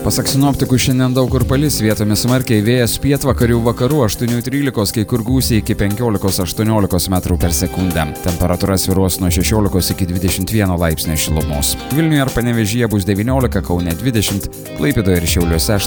Pasak sinoptikų, šiandien daug kur palis, vietomis smarkiai, vėjas pietvakarių vakarų 8-13, kai kur gūsiai iki 15-18 metrų per sekundę. Temperatūra svyruos nuo 16 iki 21 laipsnio šilumos. Vilniuje ir Panevėžyje bus 19, Kaune 20, Klaipėdoje ir Šiauliuose